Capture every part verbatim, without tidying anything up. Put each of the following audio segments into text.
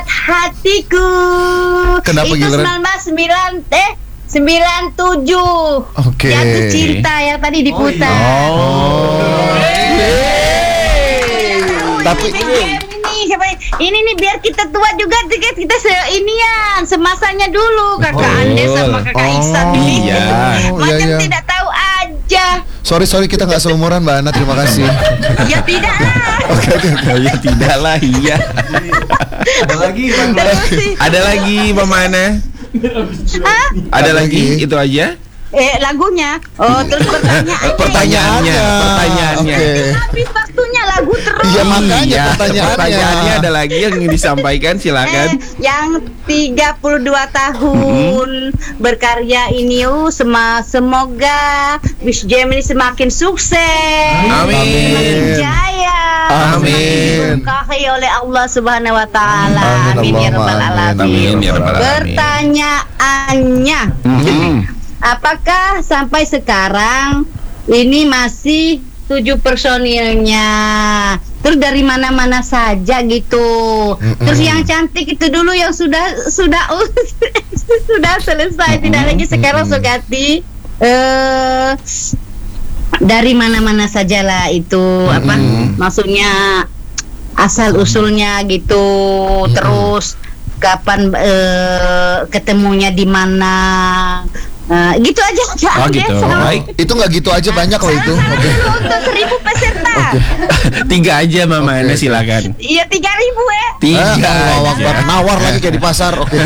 hatiku. Kenapa itu giliran? sembilan belas sembilan eh sembilan tujuh. Oke. Jatuh cinta yang tadi diputar. Oh. Tapi ini siapa ini nih biar kita tua juga kita kita seinian semasanya dulu kakak Oh. Andes sama kakak Oh, Iksan ini. iya. Macam Iya, iya. tidak tahu aja. sorry sorry kita nggak seumuran Mbak Ana, terima kasih. Ya tidak lah. Oke oke oke. Oh ya tidak lah, iya. Ada lagi, Bang. Terus sih, Ada lagi Mama Ana? Hah? Ada Ada lagi? lagi. Itu aja? Eh lagunya. Oh terus pertanyaannya. Pertanyaannya, pertanyaannya. Oke. Habis waktunya lagu terus. Iya, makanya Iya, pertanyaannya. pertanyaannya ada lagi yang ingin disampaikan, silakan. Eh, yang tiga puluh dua tahun berkarya ini uh, sema, semoga Wish Jam ini semakin sukses. Amin. Semakin jaya. Amin. Diberkahi oleh Allah Subhanahu wa taala. Amin, Amin ya Allahumma rabbal amin. alamin. Amin ya rabbal alamin. Pertanyaannya, Mhm. apakah sampai sekarang ini masih tujuh personilnya? Terus dari mana-mana saja gitu. Mm-mm. Terus yang cantik itu dulu yang sudah sudah sudah selesai, tidak lagi sekarang Mm-mm. Sugati. Eh dari mana-mana sajalah itu apa? Mm-mm. Maksudnya asal usulnya gitu. Terus kapan eh, ketemunya di mana? Eh, gitu aja. Oh, gitu. Baik. Itu nggak gitu aja, banyak loh itu. Oke. Dulu untuk seribu peserta. Tiga aja Mama Oke, Ana, oke. silakan. Iya tiga ribu ya. Tiga Eh, Allahu aja. Akbar. Nawar lagi kayak di pasar. Oke.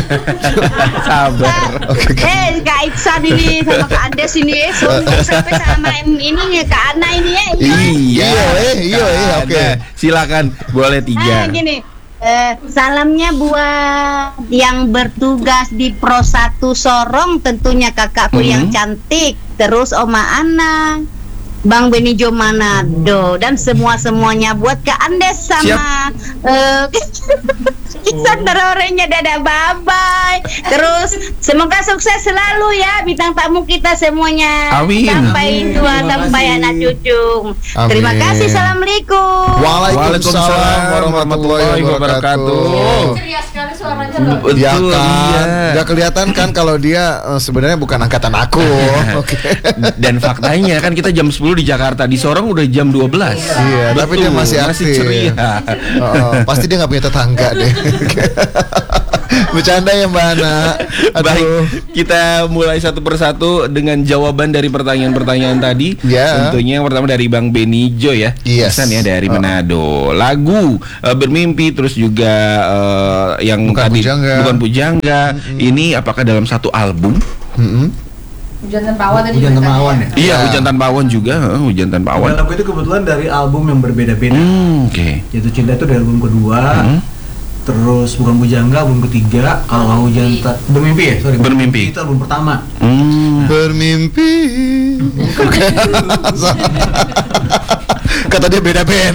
Sabar. Oke, oke. Eh Kak Iksan ini sama Kak Andes ini eh, sombong sampai sama ini nih Kak Ana ini ya. Iya, Iya, eh, iya, eh, oke. Ada. Silakan, boleh Ah, tiga. gini. Eh, salamnya buat yang bertugas di Pro satu Sorong, tentunya kakakku Mhm. yang cantik, terus Oma Ana, Bang Benijo Manado, dan semua-semuanya buat Kak Andes sama eh Iksan terorenya dadah bye-bye. Terus semoga sukses selalu ya bintang tamu kita semuanya. Amin. Sampai tua, Terima sampai kasih. anak cucu. Amin. Terima kasih. Assalamualaikum. Waalaikumsalam warahmatullahi wabarakatuh. Ceria sekali suaranya loh. Betul, Ya kan, iya. nggak kelihatan kan kalau dia eh, sebenarnya bukan angkatan aku. Oke. Dan faktanya kan kita jam sepuluh di Jakarta, di Sorong udah jam dua belas. Iya, tapi dia masih aktif. ceria. Oh, oh, pasti dia nggak punya tetangga deh. Bercanda ya Mbak Ana. Aduh. Baik, kita mulai satu persatu dengan jawaban dari pertanyaan-pertanyaan tadi. Ya. Tentunya yang pertama dari Bang Benijo ya. Yes. Iksan ya dari Oh. Manado. Lagu eh, Bermimpi, terus juga eh, yang Bukan tadi Pujangga. Bukan Pujangga. Ini apakah dalam satu album? Mm-mm. Hujan tanpa awan tadi. Hujan juga tanpa tadi awan ya. ya? Iya, Ya. Hujan Tanpa Awan juga, eh, Hujan Tanpa Awan. Dan lagu itu kebetulan dari album yang berbeda-beda. Hmm, oke. Jatuh Cinta itu dari album kedua. Hmm. Terus Bukan Pujangga album ketiga. Kalau Hujan Ta- Bermimpi ya, sorry. Bermimpi. Itu album pertama. Hmm. Bermimpi. Oke. Kata dia beda band.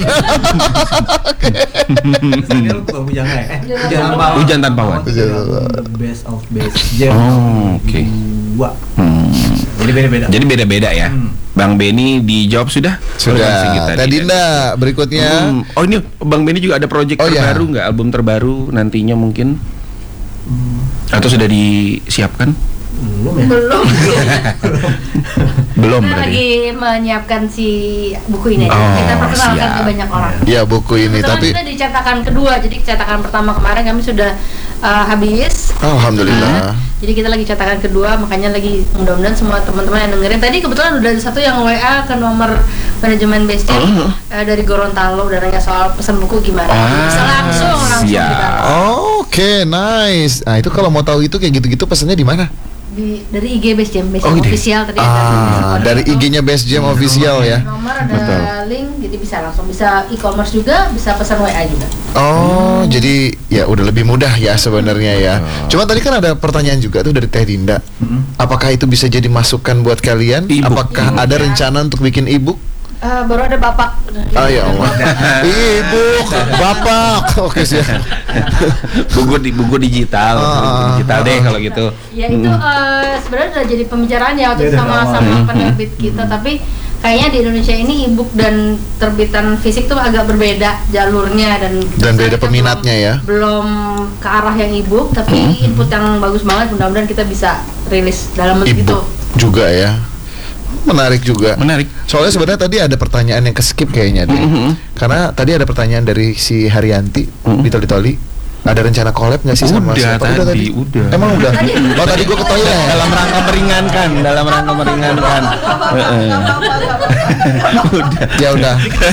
Saya Bukan Pujangga ya. Eh, Hujan Tanpa Awan. Hujan Tanpa Awan. Itu dari album The Best of Best Jam. Oh, oke. Dua. Hmm. Jadi beda-beda. Jadi beda-beda ya. Hmm. Bang Beni dijawab sudah? Oleh Bang Sigit Sudah. tadi. Tadi Dinda berikutnya. Hmm. Oh ini Bang Beni juga ada project Oh, iya. terbaru nggak? Album terbaru nantinya mungkin? Atau sudah disiapkan? Belum ya? Belum. Belum Kita berarti. lagi menyiapkan si buku ini. Oh, Kita perkenalkan siap. ke banyak orang. Ya buku ini Kebetulan tapi kita di cetakan kedua, jadi cetakan pertama kemarin kami sudah uh, habis. alhamdulillah. Nah, jadi kita lagi cetakan kedua, makanya lagi mudah-mudahan semua teman-teman yang dengerin. Tadi kebetulan udah ada satu yang W A ke nomor manajemen Best Jam Oh. uh, dari Gorontalo dan nanya soal pesan buku gimana. Ah, Bisa langsung langsung siap. kita. Oke, nice. Nah, itu kalau mau tahu itu kayak gitu-gitu pesannya di mana? Di, dari I G Best Jam, Best Oh, Jam gitu. official tadi Ah, ada. dari I G-nya Best Jam official ya. Nomor ada Betul. link, jadi bisa langsung bisa e-commerce juga, bisa pesan W A juga. Oh, jadi ya udah lebih mudah ya sebenarnya ya. Cuma tadi kan ada pertanyaan juga tuh dari Teh Dinda. Apakah itu bisa jadi masukan buat kalian? E-book. Apakah E-book, ada ya. rencana untuk bikin e-book? Eh, baru ada bapak. Oh ya Allah. E-book, bapak. Oke sih. buku di buku digital, Ah, buku digital deh kalau gitu. Ya itu eh, sebenarnya udah jadi pembicaraan ya waktu itu Iya, sama dari awal. sama Hmm, penerbit kita, tapi kayaknya di Indonesia ini e-book dan terbitan fisik tuh agak berbeda jalurnya dan Dan kita beda peminatnya belum, ya. belum ke arah yang e-book tapi input yang bagus banget, mudah-mudahan kita bisa rilis dalam bentuk itu. E-book juga ya. Menarik juga. Menarik. Soalnya sebenarnya tadi ada pertanyaan yang ke-skip kayaknya deh. Mhm. Karena tadi ada pertanyaan dari si Haryanti di Toli Toli. Ada rencana collab nggak sih sama Udah siapa? tadi, udah. Emang udah? Oh tadi gue ke toilet. Dalam rangka meringankan, dalam rangka meringankan. Heeh. Udah. Ya udah.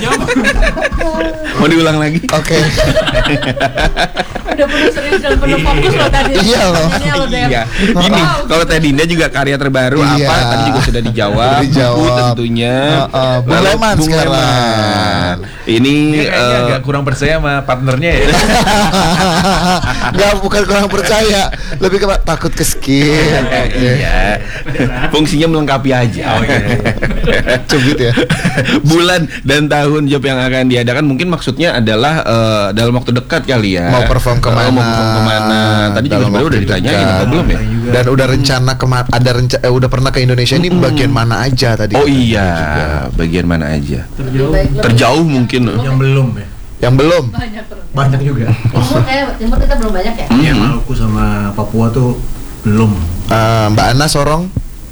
Mau diulang lagi? Oke. Udah penuh serius dan penuh fokus loh tadi. Iya loh. Ini loh, Dep. Iya. Ini kalau Teh Dinda juga karya terbaru Iya. apa? Tadi juga sudah dijawab. Sudah dijawab. Buku tentunya. Heeh, Bung Lalu Leman Bung sekarang. Leman. Ini Dia kayaknya eh, agak kurang percaya sama partnernya ya. Nggak, bukan kurang percaya, lebih ke takut ke skip. iya. Fungsinya melengkapi aja. Oh, iya, iya. Cubit ya. Bulan dan tahun job yang akan diadakan mungkin maksudnya adalah eh, dalam waktu dekat kali ya. Mau perform kemana? Oh, mau perform kemana? Tadi juga Dalam sebenarnya udah waktu ditanyain dekat. apa belum ya? Dan udah rencana kemana? Ada rencana? Eh, udah pernah ke Indonesia ini bagian mana aja tadi? Oh iya, bagian mana aja? Lebih baik lebih Terjauh mungkin. Yang belum ya. Yang belum. banyak terus. Banyak juga. Timur kayak timur kita belum banyak ya. Ya Maluku sama Papua tuh belum. Ah, Mbak Ana Sorong?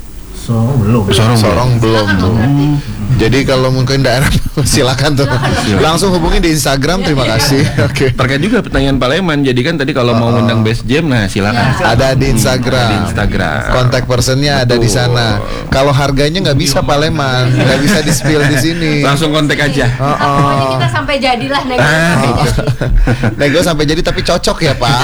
So belum. Sorong. Sorong belum Silakan tuh. dong berarti. Jadi kalau mungkin daerah silakan tuh. Langsung hubungi di Instagram. Terima kasih. Oke. Terkait juga pertanyaan Pak Leman. Jadi kan tadi kalau mau ngundang Best Jam, nah silakan. Ya. Ada di Instagram. Di Instagram. Kontak personnya ada di Betul. sana. Kalau harganya nggak bisa Pak Leman, nggak bisa di spill di sini. Langsung kontak aja. Oh, Nah, pokoknya kita sampai jadilah nego Ah. sampai jadi. Nego sampai jadi tapi cocok ya Pak.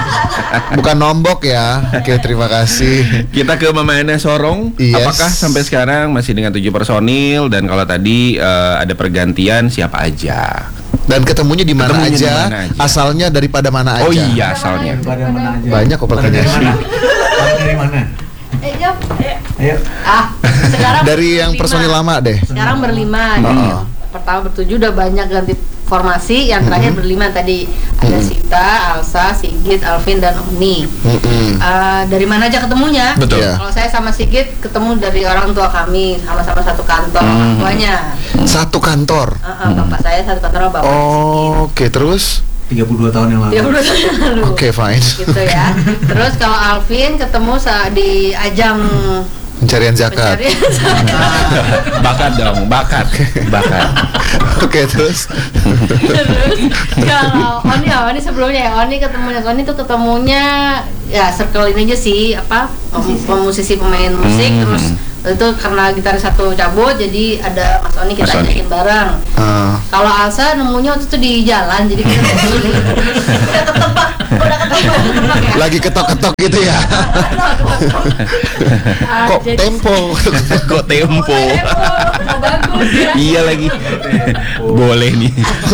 Bukan nombok ya. Oke, terima kasih. Kita ke Mama Ana Sorong. Yes. Apakah sampai sekarang masih dengan tujuh personil, dan kalau tadi eh, ada pergantian siapa aja? Dan ketemunya di mana Ketemunya di aja, mana aja. asalnya daripada mana aja. Oh iya, asalnya. Pada mana aja. Banyak kok Pada dari pertanyaan. mana? Pada dari mana? Eh, jawab. Eh, Ayo. ah, sekarang Dari yang berlima. personil lama deh. Sekarang berlima. Oh. Jadi yang pertama bertujuh udah banyak ganti formasi, yang terakhir berlima tadi ada Sita, Alsa, Sigit, Alvin dan Oni. Mm-mm. Eh, dari mana aja ketemunya? Betul. Iya. Kalau saya sama Sigit ketemu dari orang tua kami, sama-sama satu kantor orang tuanya. Satu kantor. Eh, eh, bapak saya satu kantor sama bapak Sigit. Oh, oke terus. tiga puluh dua tahun yang lalu. tiga puluh tahun yang lalu. Oke, fine. Gitu ya. Terus kalau Alvin ketemu sa- di ajang Pencarian zakat. pencarian zakat. Bakat dong, bakat, bakat. Oke, terus. Terus kalau Oni, ya Oni sebelumnya ya Oni ketemunya Oni tuh ketemunya ya circle ini aja sih apa pem- pemusisi pemain musik. Hmm. Terus waktu itu karena gitaris satu cabut jadi ada Mas Oni kita Mas Oni. ajakin bareng. Ah, Kalau Alsa nemunya waktu itu di jalan jadi kita keliling. Udah ketebak, udah ketebak, ketebak ya. lagi ketok-ketok gitu ya. Ah, Kok jadi- tempo? Kok tempo? Oh, tempo. Bagus ya. Iya lagi. Boleh nih.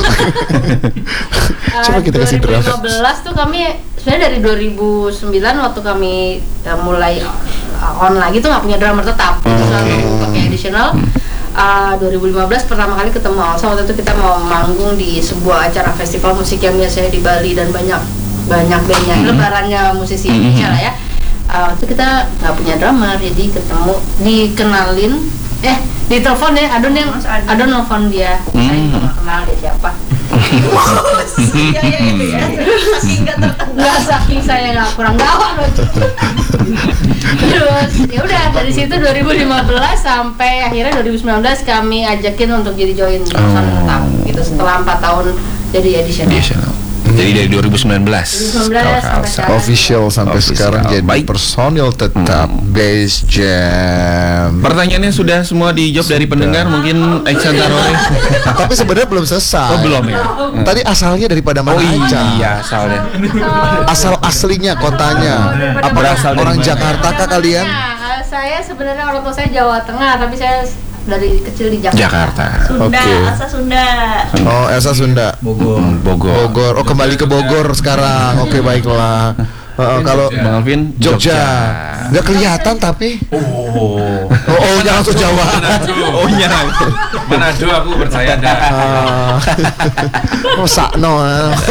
Coba kita kasih dua ribu lima draft. belas tuh kami sebenarnya dari dua ribu sembilan waktu kami uh, mulai uh, on lagi tuh nggak punya drummer tetap, itu selalu pakai additional. Uh, dua ribu lima belas pertama kali ketemu Alsa, waktu itu kita mau manggung di sebuah acara festival musik yang biasanya di Bali dan banyak banyak bandnya, lebarannya musisi Indonesia lah ya. Uh, waktu kita nggak punya drummer, jadi ketemu, dikenalin, eh ditelepon deh, Adon yang Adon nelfon dia, saya juga nggak kenal dia siapa. Iya iya iya. Saking nggak terkenal. Nggak saking saya nggak kurang gawat loh. Terus ya udah dari situ dua ribu lima belas sampai akhirnya dua ribu sembilan belas kami ajakin untuk jadi join di perusahaan tetap. Gitu setelah empat tahun jadi additional. Additional. Jadi dari dua ribu sembilan belas. dua ribu sembilan belas sampai sekarang. Official sampai Official. sekarang jadi Baik. personil tetap Base Jam. Pertanyaannya sudah semua dijawab dari pendengar, mungkin Iksan Tarore. Tapi sebenarnya belum selesai. Oh belum ya? Tadi asalnya daripada mana Oh aja? iya, asalnya. Asal aslinya kotanya. Apa Berasal dari orang mana? Jakarta kah kalian? Nah, saya sebenarnya orang tua saya Jawa Tengah, tapi saya dari kecil di Jakarta. Jakarta. Sunda, Oke. asal Sunda. Oh, Elsa Sunda. Bogor. Hmm, Bogor. Bogor. Oh, kembali ke Bogor sekarang. Oke, baiklah. Uh, kalau Bang Alvin Jogja. Nggak kelihatan tapi. Oh. Oh, oh jangan langsung Jawa. Oh nyerang. Manado aku percaya dah. Ah. Oh sakno.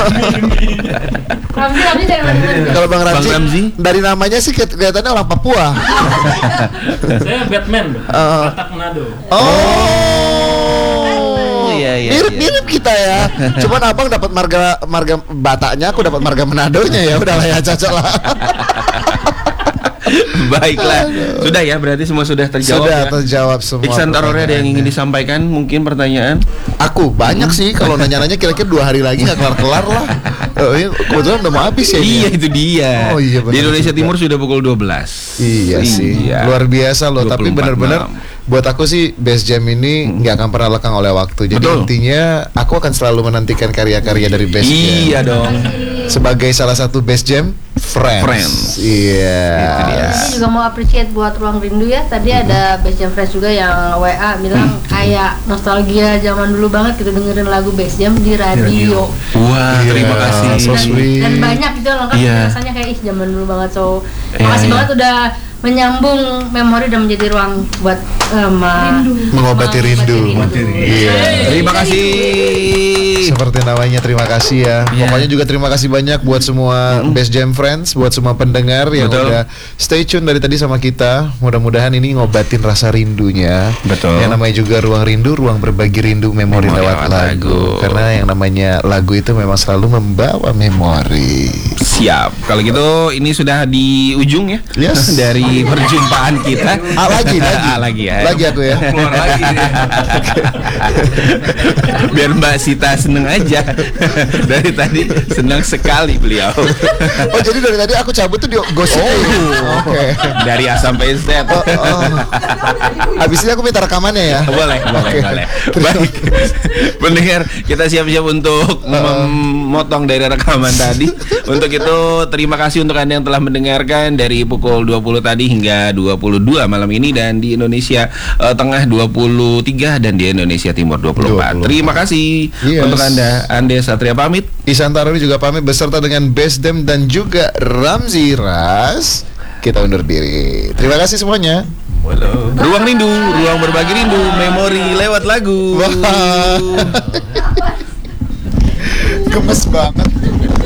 Ramzi, Ramzi dari mana? Kalau Bang Ramzi, Bang Ramzi? dari namanya sih kelihatannya orang Papua. Saya Batman, Uh. Batak Manado. Oh, iya, iya, mirip-mirip kita ya. Cuman abang dapat marga marga Bataknya, aku dapat marga Manadonya ya. Udahlah ya, cocok lah. Baiklah, sudah ya, berarti semua sudah terjawab. Sudah ya? terjawab semua. Iksan Tarore ada yang ingin disampaikan? Mungkin pertanyaan? Aku banyak sih, kalau nanya-nanya kira-kira dua hari lagi nggak kelar-kelar lah. Oh, ini kebetulan udah mau habis ya. Iya ini. itu dia. Oh, iya, benar Di Indonesia juga. Timur sudah pukul dua belas. Iya sih, luar biasa loh. dua Tapi puluh empat benar-benar malam. buat aku sih Best Jam ini nggak akan pernah lekang oleh waktu. Jadi Betul. intinya aku akan selalu menantikan karya-karya dari Best Jam. Iya dong. Sebagai salah satu Best Jam Friends. Friends. Iya. Itu dia. Ini juga mau appreciate buat Ruang Rindu ya. Tadi ada Best Jam Fresh juga yang W A bilang kayak nostalgia zaman dulu banget gitu dengerin lagu Best Jam di radio. Wah, Iya, terima kasih. so Dan, sweet. dan banyak gitu lengkap Iya. rasanya kayak ih zaman dulu banget. So Iya, makasih iya. banget udah menyambung memori dan menjadi ruang buat um, Mengobati rindu. Iya. Terima kasih. Seperti namanya, terima kasih ya. Iya. Pokoknya juga terima kasih banyak buat semua Best Jam Friends, buat semua pendengar yang Betul. udah stay tune dari tadi sama kita. Mudah-mudahan ini ngobatin rasa rindunya. Betul. Yang namanya juga ruang rindu, ruang berbagi rindu, memori Memori lewat lewat lagu. lagu. Karena yang namanya lagu itu memang selalu membawa memori. Siap. Kalau gitu ini sudah di ujung ya. Yes. Dari perjumpaan kita. Ah, lagi, lagi. Ah, lagi ya. Lagi aku ya. Keluar lagi dia. Biar Mbak Sita seneng aja. Dari tadi senang sekali beliau. Oh, jadi dari tadi aku cabut tuh di gosip. Oh. Oke. Dari A sampai Z. Oh, oh. Habis ini aku minta rekamannya ya. Boleh, boleh, Oke. boleh. Baik. Pendengar, kita siap-siap untuk memotong dari rekaman tadi. Untuk itu, terima kasih untuk Anda yang telah mendengarkan dari pukul dua puluh tadi hingga dua puluh dua malam ini, dan di Indonesia eh, Tengah dua puluh tiga dan di Indonesia Timur dua puluh empat. dua puluh empat. Terima kasih Yes. untuk Anda. Ande Satria pamit. Isan Taruri juga pamit beserta dengan Best Dem dan juga Ramzi Ras. Kita undur diri. Terima kasih semuanya. Ruang rindu, ruang berbagi rindu, memori lewat lagu. Wah. Gemes banget.